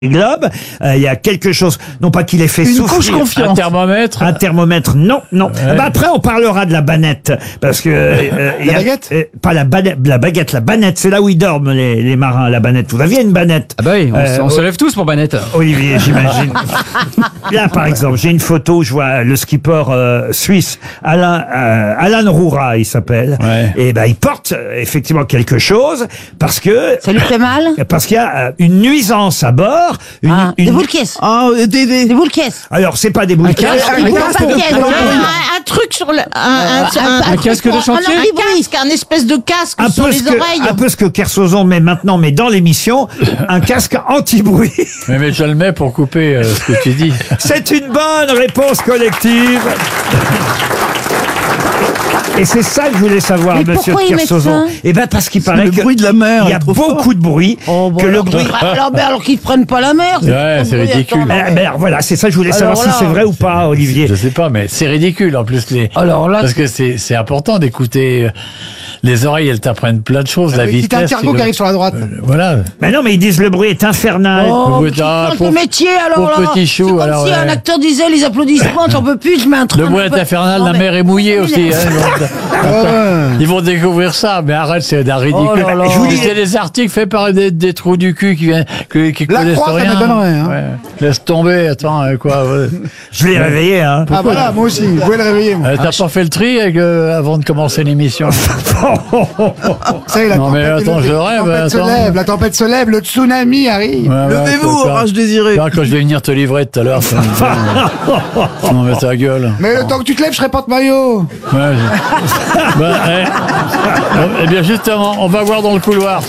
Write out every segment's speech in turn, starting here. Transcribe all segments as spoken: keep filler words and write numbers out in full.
Globe, euh, il y a quelque chose, non pas qu'il ait fait Une souffrir. couche confiante. Un thermomètre. Un thermomètre, non, non. Ouais. Bah après, on parlera de la banette, parce que euh, il y a- baguette euh, pas la banette, la baguette, la banette, c'est là où ils dorment les, les marins. La banette, vous aviez une banette, Ah bah oui, on, Euh, se- on se lève tous pour Banette. Olivier, j'imagine. Là, par exemple, j'ai une photo où je vois le skipper euh, suisse Alain euh, Alan Roura, il s'appelle. Ouais. Et ben, il porte euh, effectivement quelque chose parce que Ça lui fait mal? parce qu'il y a euh, une nuisance à bord. Une, Ah, une- des boules caisses. Ah, des, des... Des boules caisses. Alors, c'est pas des boules casque, caisses. un Des casque boules de- caisses. un- Un, un truc sur le. Un, un, un, un casque de chantier. Un casque, un espèce de casque Un sur peu, les ce que, oreilles. un peu ce que Kersozon met maintenant, mais dans l'émission, un casque anti-bruit. Mais, mais je le mets pour couper euh, ce que tu dis. C'est une bonne réponse collective. Et c'est ça que je voulais savoir, Mais monsieur pourquoi ils mettent Kersozon. ça Eh ben, parce qu'il paraît le que bruit de la mer il y est a trop beaucoup fort. de bruit, Oh, bon, que le alors, bruit. alors, ben, alors qu'ils ne prennent pas la mer. Ouais, c'est Oui, ridicule. attends, Eh ben, alors, voilà, c'est ça que je voulais savoir Alors si là, c'est vrai ou pas, Olivier. Je sais pas, mais c'est ridicule en plus. Les... Alors là, Parce que c'est c'est important d'écouter. euh, Les oreilles, elles t'apprennent plein de choses. La Si vitesse. t'as un cargo le- qui arrive sur la droite. Euh, Voilà. Mais non, mais ils disent le bruit est infernal. Oh, Vous mais êtes un qui pauvre- le métier alors pauvre là. petit chou, C'est comme alors, si ouais. un acteur disait les applaudissements, j'en peux plus, je mets un train. Le bruit est infernal, la mer est mouillée aussi. Hein, donc, ils vont découvrir ça, mais arrête, c'est d'un ridicule. Oh là là. Je vous disais des articles faits par des, des trous du cul qui viennent, qui, qui La connaissent Croix, ça rien. m'étonnerait, hein. Ouais. Laisse tomber, attends, euh, quoi. Ouais. Je l'ai réveillé, hein. Ah voilà, moi aussi, vous pouvez le réveiller. Moi. Euh, T'as pas fait le tri avec, euh, avant de commencer l'émission? Ça y est, la Non, mais tempête, attends, le- je la rêve, tempête se attends. lève, la tempête se lève, le tsunami arrive. Ouais, ouais, Levez-vous, quand- orage désiré. quand- Quand je vais venir te livrer tout à l'heure. ça me- Non, mais ta gueule. Mais le temps que tu te lèves, je serai porte-maillot. Ouais, je- Bah, eh. Eh bien, justement, on va voir dans le couloir.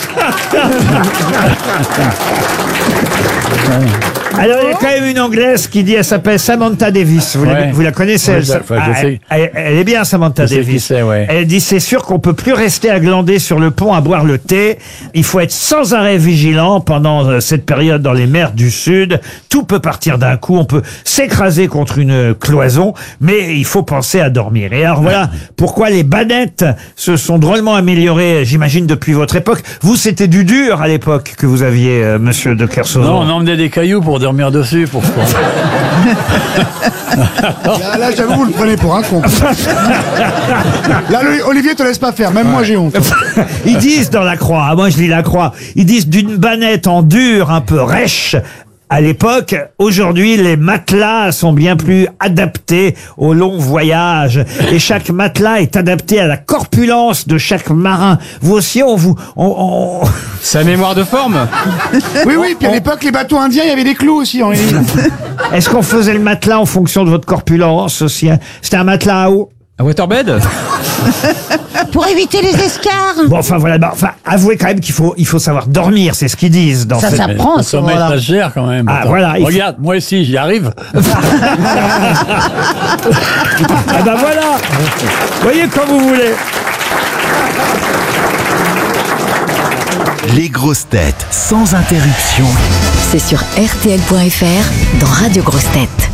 Alors, il y a quand même une Anglaise qui dit, elle s'appelle Samantha Davis. Vous, la, Ouais. vous la connaissez, Oui, elle, je- enfin, je Ah, sais. elle, elle- elle est bien, Samantha Je sais qui Davis. c'est, ouais. Elle dit, c'est sûr qu'on peut plus rester à glander sur le pont à boire le thé. Il faut être sans arrêt vigilant pendant euh, cette période dans les mers du Sud. Tout peut partir d'un coup. On peut s'écraser contre une cloison, mais il faut penser à dormir. Et alors voilà pourquoi les banettes se sont drôlement améliorées, j'imagine, depuis votre époque. Vous, c'était du dur à l'époque que vous aviez, euh, monsieur de Kersozon. Non, on emmenait des cailloux pour dormir dessus. Pour... Là, là, j'avoue, vous le prenez pour un con. Là, le- Olivier te laisse pas faire, même moi j'ai honte. Ils disent dans la Croix, ah, moi je lis la Croix, ils disent d'une banette en dur un peu rêche. À l'époque, aujourd'hui, les matelas sont bien plus adaptés aux longs voyages. Et chaque matelas est adapté à la corpulence de chaque marin. Vous aussi, on vous... On, on- Sa mémoire de forme. Oui, oui, puis à l'époque, les bateaux indiens, il y avait des clous aussi en ligne. Est-ce qu'on faisait le matelas en fonction de votre corpulence aussi, hein? C'était un matelas à eau? Un waterbed. Pour éviter les escarres. Bon, enfin voilà, bah, enfin, avouez quand même qu'il faut, il faut savoir dormir, c'est ce qu'ils disent dans Ça cette... s'apprend à Le ce sommeil, moment-là. ça se gère quand même. Ah, Attends. voilà, il faut- Regarde, moi aussi, j'y arrive. Ah bah voilà. Voyez comme vous voulez. Les grosses têtes sans interruption. C'est sur R T L point F R dans Radio Grosses Têtes.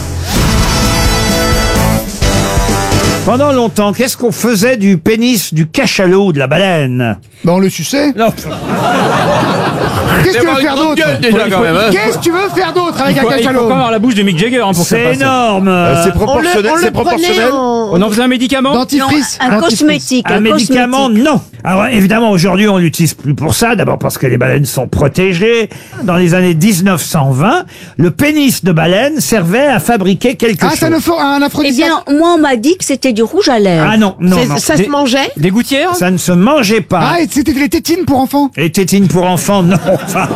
Pendant longtemps, qu'est-ce qu'on faisait du pénis du cachalot ou de la baleine? Bah, on le suçait. Non. Qu'est-ce que tu veux faire d'autre Qu'est-ce que tu veux faire d'autre avec un cachalot la bouche de Mick Jagger hein, pour que ça C'est passe. énorme. C'est proportionnel, c'est proportionnel. On en faisait un médicament. Dentifrice. Un Dentifrice. cosmétique. Un médicament, non. Alors évidemment, aujourd'hui, on l'utilise plus pour ça. D'abord parce que les baleines sont protégées. Dans les années mille neuf cent vingt, le pénis de baleine servait à fabriquer quelque Ah, chose. ça ne faut un Eh aphrodisiaque. bien, moi, on m'a dit que c'était du rouge à lèvres. Ah non, non, non. Ça se mangeait? Des gouttières. Ça ne se mangeait pas. Ah, et c'était les tétines pour enfants. Les tétines pour enfants, non. Enfin,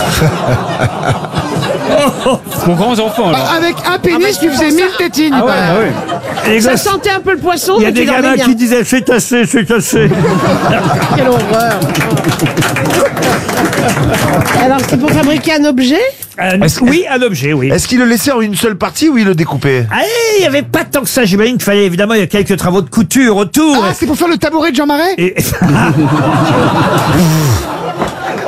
Pour grands enfants. Alors. Ah, avec un pénis, tu faisais mille tétines. Ah ouais, bah. bah ouais. les Ça gosses- sentait un peu le poisson. il y a mais des tu dormais gamins bien. qui disaient c'est assez, c'est assez. Quelle horreur. Alors, c'est pour fabriquer un objet? Euh, oui, un objet, oui. Est-ce qu'il le laissait en une seule partie ou il le découpait? Ah, il n'y avait pas tant que ça. J'imagine qu'il fallait évidemment, il y a quelques travaux de couture autour. Ah, c'est pour faire le tabouret de Jean Marais. Et-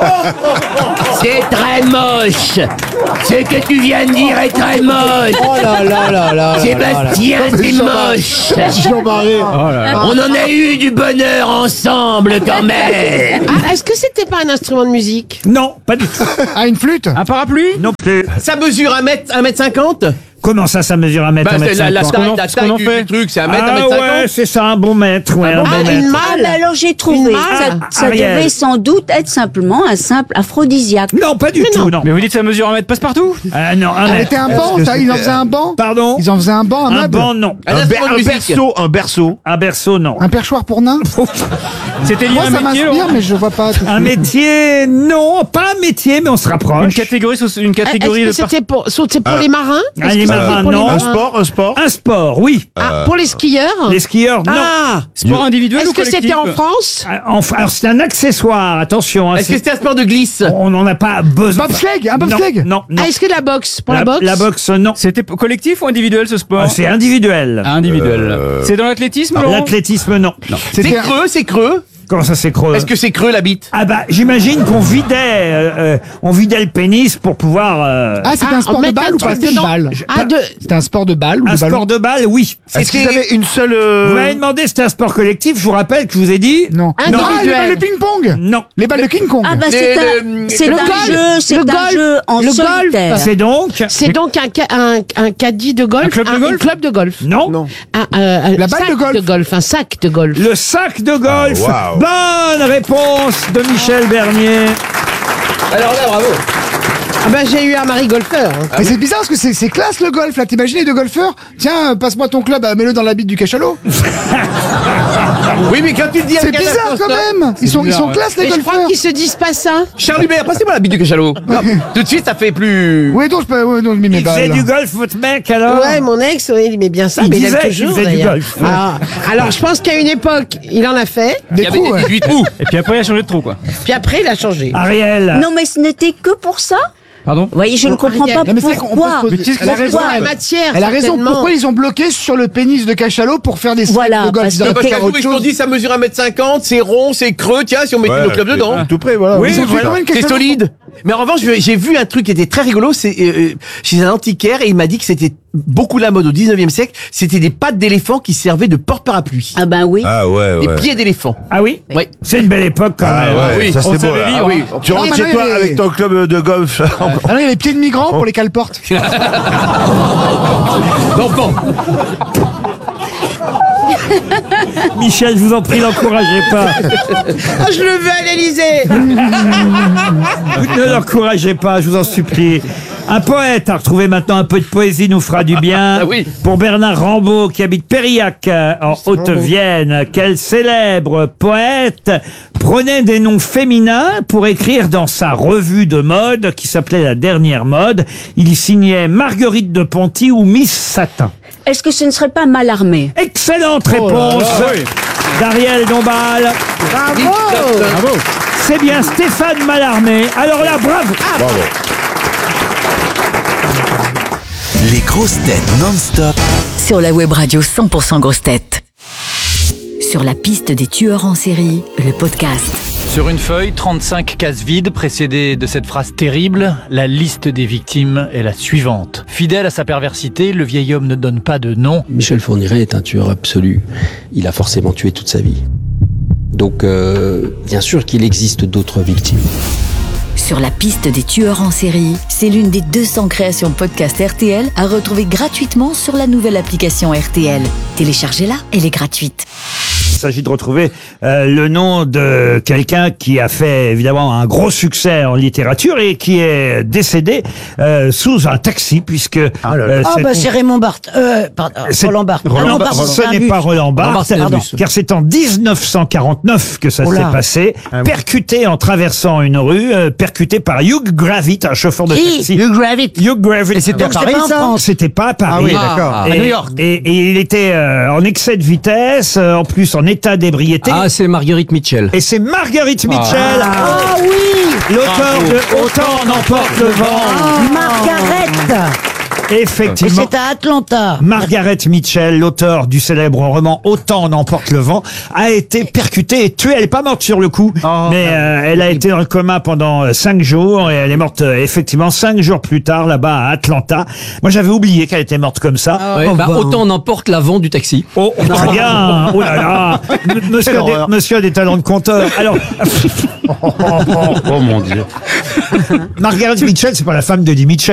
C'est très moche. Ce que tu viens de dire est très moche. Oh là là là là. Sébastien, c'est moche. Jean-Marie. Oh là là. On en a eu du bonheur ensemble quand même. Ah, est-ce que c'était pas un instrument de musique? Non, pas du tout. Ah, une flûte? Un parapluie? Non plus. Ça mesure un mètre, un mètre cinquante. Comment ça, ça mesure un mètre, Bah, un c'est mètre la, la cinquante? taille, la Ce qu'on taille en du, fait. du truc, c'est un mètre, un Ah mètre ouais, cinquante. c'est ça, un bon mètre. Ouais, un bon Ah, mètre. une Ah, malle. bah alors j'ai trouvé. Une Ça, malle. ça Ariel. devait sans doute être simplement un simple aphrodisiaque. Non, pas du tout, non. Mais vous dites que ça mesure un mètre passe-partout? Ah non, un Elle mètre. était un banc, ça, ils en faisaient un banc? Pardon? Ils en faisaient un banc, un Un meuble? banc, non. Un Un, instrument ber- de un musique. berceau, un berceau. Un berceau, non. Un perchoir pour nains? C'était lié Moi, à ça un métier, m'inspire, Laurent mais je vois pas. tout de Un suite. métier, non, pas un métier, mais on se Une rapproche. catégorie, sous- une catégorie Est-ce de que c'était pour, c'était pour les marins? Ah, Est-ce les que c'était marins, pour les non. Un marins sport, un sport. Un sport, oui. Ah, pour les skieurs? Les skieurs, non. Ah, sport individuel est-ce ou que collectif? c'était en France? Ah, Enfin, alors c'est un accessoire, attention. hein, Est-ce que c'est- c'était un sport de glisse? on n'en a pas besoin. Bobsleigh, un Non, bobsleigh. Non, non. Ah, est-ce que la boxe? Pour la, boxe? La boxe, non. C'était p- collectif ou individuel ce sport? Ah, c'est individuel. Individuel. C'est dans l'athlétisme, Laurent? L'athlétisme, non. C'est C'était un- creux, c'est creux. Comment ça, c'est creux? Est-ce que c'est creux la bite? Ah bah, j'imagine qu'on vidait, euh, euh, on vidait le pénis pour pouvoir. euh, Ah, c'était Ah, un on sport de met balle un ou pas? truc C'était une dedans. balle. Ah, de... C'était un sport de balle ou un de ballon? sport de balle, oui. Est-ce qu'ils avaient une seule. euh, Vous m'avez demandé si c'était un sport collectif. Je vous rappelle que je vous ai dit. Non. Un Non, ah, les individuel. balles de ping-pong. Non. Les balles de King Kong. Ah bah Les- c'est un, le- c'est le un golf. jeu, c'est Le un golf. jeu en Le golf. solitaire. C'est donc. C'est donc un, ca- un, un caddie de golf? Un club de golf Un club de golf. Non. Non. Un, un- un La balle sac de golf. Un sac de golf. Le sac de golf. Ah, waouh. Bonne réponse de Michel Bernier. Alors là, bravo. Ah bah j'ai eu un mari golfeur. hein. Mais c'est bizarre parce que c'est c'est classe le golf là. T'imagines les deux golfeurs? Tiens, euh, passe-moi ton club, euh, mets-le dans la bite du cachalot. Oui, mais quand tu le dis C'est avec un bizarre accent, quand même. Ils sont, ils sont classe les Mais je crois golfeurs. qu'ils se disent pas ça. Charles Hubert, passez-moi la bite du cachalot. Hop, tout de suite, ça fait plus. Oui, donc je peux. Ouais, donc je mets mes Il faisait balles. du golf, votre mec, alors? Ouais, mon ex, ouais, il aimait bien ça, Il mais il disait aime qu'il toujours faisait du d'ailleurs. golf. Ah, alors je pense qu'à une époque, il en a fait, Il Des y avait trous, des ouais. dix-huit trous. Et puis après, il a changé de trou, quoi. puis après il a changé. Ariel. Non mais ce n'était que pour ça. Pardon? Vous voyez, je ne comprends pas Non, mais c'est vrai qu'on peut pourquoi. se poser- Mais qu'est-ce Elle a que- raison. Pourquoi la elle. matière Elle a raison. certainement. Pourquoi ils ont bloqué sur le pénis de cachalot pour faire des sacs Voilà, de golf? parce Ils auraient que- pu Parce faire que autre ils ont chose. dit ça mesure un mètre cinquante, c'est rond, c'est creux, tiens, si on mettait Ouais, nos clubs c'est- dedans. Tout près, voilà. Oui, Ils ont fait voilà. combien de C'est cachalots? solide. Mais en revanche, j'ai j'ai vu un truc qui était très rigolo, c'est euh, chez un antiquaire et il m'a dit que c'était beaucoup la mode au dix-neuvième siècle, c'était des pattes d'éléphant qui servaient de porte-parapluie. Ah ben oui. Ah ouais, Des ouais. pieds d'éléphant. Ah oui? Oui. C'est une belle époque, quand Ah même. ouais, oui. ça On c'est beau. savait là. lire, Ah oui. Tu rentres Ah, chez maintenant, toi il y a- avec ton club de golf. Ah non, il y a les pieds de migrants pour les cale-portes. D'enfant. Michel, je vous en prie, n'encouragez pas. Ah, je le veux à l'Élysée. Ne l'encouragez pas, je vous en supplie. Un poète a retrouvé maintenant un peu de poésie, nous fera du bien. Ah oui. Pour Bernard Rambaud, qui habite Périac, euh, en Haute-Vienne. Quel célèbre poète prenait des noms féminins pour écrire dans sa revue de mode, qui s'appelait La Dernière Mode. Il y signait Marguerite de Ponty ou Miss Satin. Est-ce que ce ne serait pas Mallarmé? Excellente réponse d'Ariel Dombal. Bravo. C'est bien Stéphane Mallarmé. Alors là, bravo. Bravo. Les grosses têtes non-stop Sur la web radio cent pour cent grosses têtes. Sur la piste des tueurs en série, le podcast. Sur une feuille, trente-cinq cases vides précédées de cette phrase terrible, la liste des victimes est la suivante. Fidèle à sa perversité, le vieil homme ne donne pas de nom. Michel Fourniret est un tueur absolu. Il a forcément tué toute sa vie. Donc, euh, bien sûr qu'il existe d'autres victimes. Sur la piste des tueurs en série, c'est l'une des deux cents créations podcast R T L à retrouver gratuitement sur la nouvelle application R T L. Téléchargez-la, elle est gratuite. Il s'agit de retrouver euh, le nom de quelqu'un qui a fait évidemment un gros succès en littérature et qui est décédé euh, sous un taxi puisque euh, Ah c'est- bah c'est Raymond Barthes. Euh, pardon, c'est- Roland Barthes. Roland Roland Barthes, Barthes, ce c'est un n'est bus. pas Roland Barthes, Barthes, pardon. car c'est en dix-neuf cent quarante-neuf que ça Oh s'est là. passé, percuté en traversant une rue, euh, percuté par Hugh Gravitt, un chauffeur de Qui taxi. Hugh Gravitt. Hugh Gravitt. Et c'était à Donc, Paris, pas en ça France, c'était pas à Paris. Ah oui, d'accord. Et, À New York. Et, et il était euh, en excès de vitesse, euh, en plus en état d'ébriété. Ah, c'est Marguerite Mitchell. Et c'est Marguerite Mitchell, Ah oui. l'auteur de Autant n'emporte le vent. Margaret. Et Effectivement. c'est à Atlanta. Margaret Mitchell, l'auteur du célèbre roman Autant en emporte le vent, a été percutée et tuée. Elle n'est pas morte sur le coup, mais euh, elle a été dans le coma pendant euh, cinq jours et elle est morte euh, effectivement cinq jours plus tard là-bas à Atlanta. Moi, j'avais oublié qu'elle était morte comme ça. Ouais, bah, autant on emporte l'avant du taxi. Oh, très bien. Oh là là. M- Monsieur, a des, monsieur a des talents de conteur. Alors, Oh mon Dieu. Margaret Mitchell, c'est pas la femme d'Eddie Mitchell.